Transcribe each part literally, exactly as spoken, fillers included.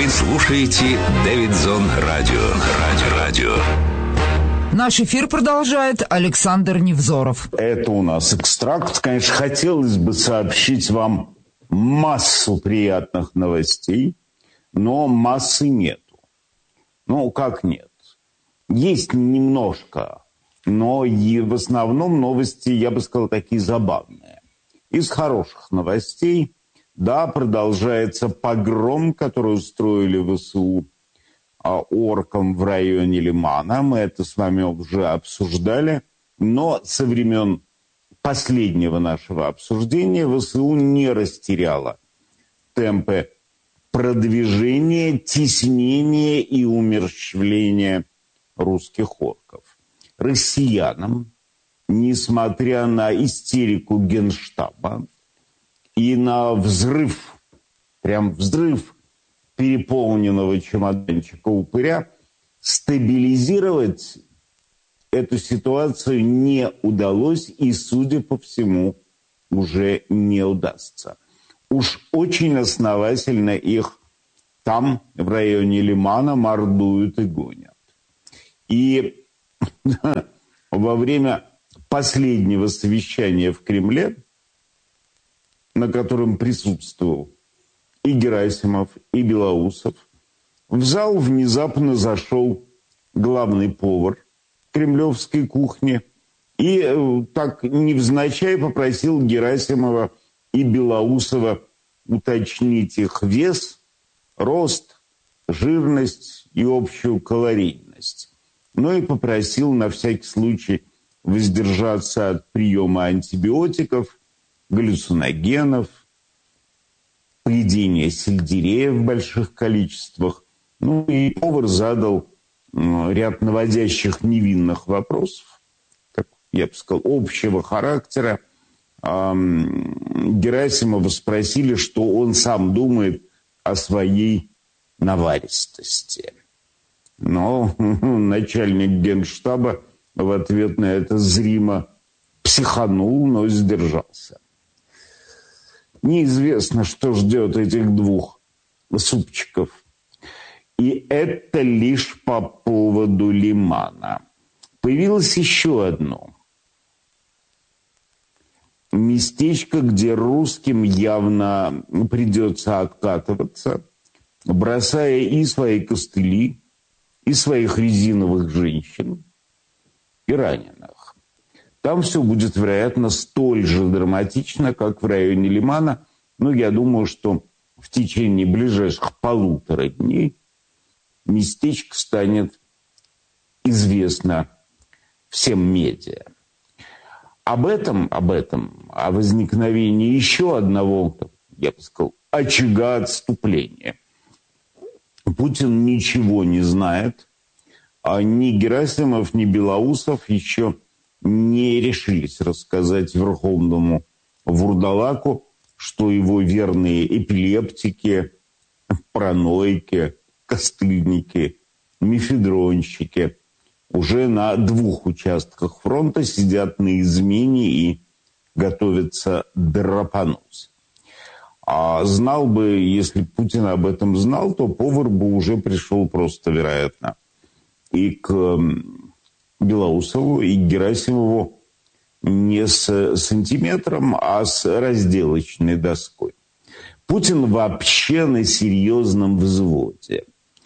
Вы слушаете Дэвидсон Радио. Радио. Радио. Наш эфир продолжает Александр Невзоров. Это у нас экстракт. Конечно, хотелось бы сообщить вам массу приятных новостей, но массы нету. Ну, как нет? Есть немножко, но и в основном новости, я бы сказал, такие забавные. Из хороших новостей, да, продолжается погром, который устроили ВСУ оркам в районе Лимана. Мы это с вами уже обсуждали. Но со времен последнего нашего обсуждения ВСУ не растеряла темпы продвижения, теснения и умерщвления русских орков. Россиянам, несмотря на истерику Генштаба и на взрыв, прям взрыв переполненного чемоданчика упыря, стабилизировать эту ситуацию не удалось и, судя по всему, уже не удастся. Уж очень основательно их там, в районе Лимана, мордуют и гонят. И во время последнего совещания в Кремле, на котором присутствовал и Герасимов, и Белоусов, в зал внезапно зашел главный повар кремлевской кухни и э, так невзначай попросил Герасимова и Белоусова уточнить их вес, рост, жирность и общую калорийность. Но и попросил на всякий случай воздержаться от приема антибиотиков, галлюциногенов, поедения сельдерея в больших количествах. Ну и повар задал ряд наводящих невинных вопросов, как я бы сказал, общего характера. Герасимова спросили, что он сам думает о своей наваристости. Но начальник Генштаба в ответ на это зримо психанул, но сдержался. Неизвестно, что ждет этих двух супчиков. И это лишь по поводу Лимана. Появилось еще одно местечко, где русским явно придется откатываться, бросая и свои костыли, и своих резиновых женщин, и раненых. Там все будет, вероятно, столь же драматично, как в районе Лимана. Но я думаю, что в течение ближайших полутора дней местечко станет известно всем медиа. Об этом, об этом, о возникновении еще одного, я бы сказал, очага отступления Путин ничего не знает, а ни Герасимов, ни Белоусов еще не решились рассказать верховному вурдалаку, что его верные эпилептики, параноики, костыльники, мефедронщики уже на двух участках фронта сидят на измене и готовятся драпануть. А знал бы, если Путин об этом знал, то повар бы уже пришел просто, вероятно, и к Белоусову, и к Герасимову не с сантиметром, а с разделочной доской. Путин вообще на серьезном взводе.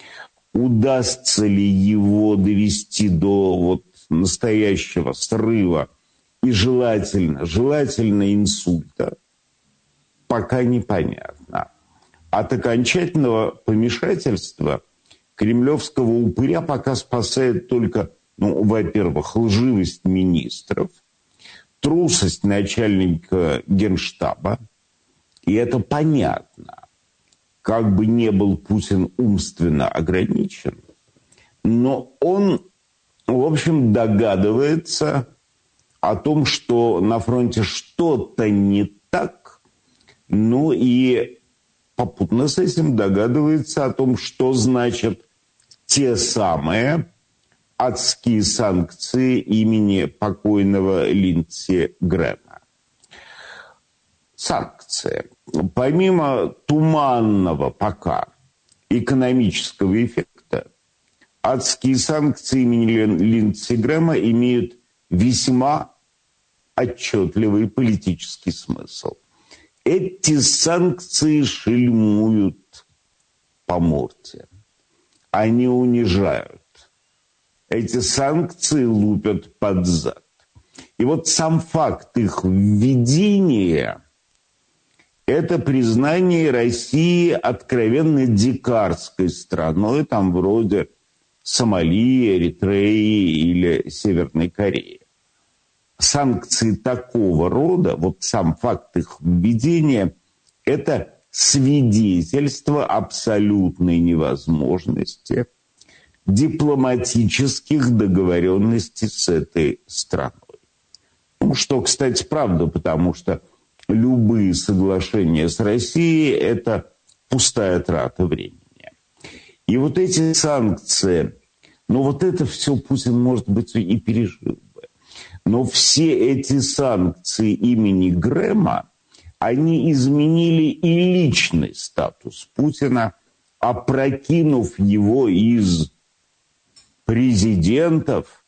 Удастся ли его довести до вот настоящего срыва и желательно, желательно инсульта, пока непонятно. От окончательного помешательства кремлевского упыря пока спасает только, ну, во-первых, лживость министров, трусость начальника Генштаба, и это понятно. Как бы не был Путин умственно ограничен, но он, в общем, догадывается о том, что на фронте что-то не так, ну и попутно с этим догадывается о том, что значат те самые адские санкции имени покойного Линдси Грэма. Санкции. Помимо туманного пока экономического эффекта, адские санкции имени Линдси Грэма имеют весьма отчетливый политический смысл. Эти санкции шельмуют по морде. Они унижают. Эти санкции лупят под зад. И вот сам факт их введения – это признание России откровенно дикарской страной, там вроде Сомали, Эритреи или Северной Кореи. Санкции такого рода, вот сам факт их введения – это свидетельство абсолютной невозможности дипломатических договоренностей с этой страной. Ну, что, кстати, правда, потому что любые соглашения с Россией – это пустая трата времени. И вот эти санкции, ну вот это все Путин, может быть, и пережил бы. Но все эти санкции имени Грэма, они изменили и личный статус Путина, опрокинув его из президентов